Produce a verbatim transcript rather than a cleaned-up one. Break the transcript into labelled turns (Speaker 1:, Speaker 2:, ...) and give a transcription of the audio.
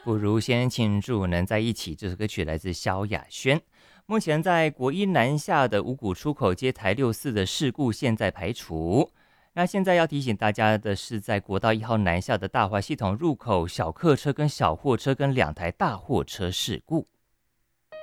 Speaker 1: 不如先庆祝能在一起。这首歌曲来自萧亚轩。目前在国一南下的五股出口接台六四的事故现在排除。那现在要提醒大家的是，在国道一号南下的大华系统入口，小客车跟小货车跟两台大货车事故。